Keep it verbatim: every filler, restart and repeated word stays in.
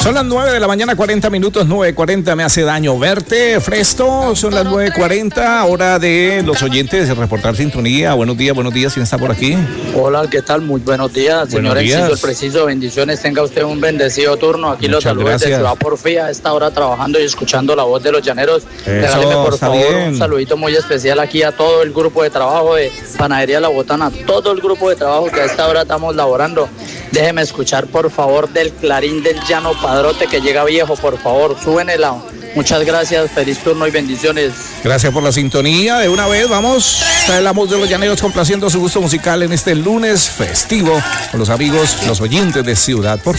Son las nueve de la mañana, cuarenta minutos, nueve cuarenta. Me hace daño verte, Fresto. Son las nueve cuarenta, hora de los oyentes de reportar sintonía. Buenos días, buenos días. ¿Quién está por aquí? Hola, ¿qué tal? Muy buenos días, señor Buenos días. Enciso, el preciso. Bendiciones, tenga usted un bendecido turno. Aquí los Muchas saludos de gracias. Ciudad Porfía, a esta hora trabajando y escuchando la voz de los llaneros. Regáleme, por está favor, bien. un saludito muy especial aquí a todo el grupo de trabajo de Panadería La Botana, todo el grupo de trabajo que a esta hora estamos laborando. Déjeme escuchar, por favor, del Clarín del Llano Padrote que llega viejo, por favor, suben el lado. Muchas gracias, feliz turno y bendiciones. Gracias por la sintonía. De una vez vamos a la voz de los llaneros complaciendo su gusto musical en este lunes festivo con los amigos, los oyentes de Ciudad Porfía.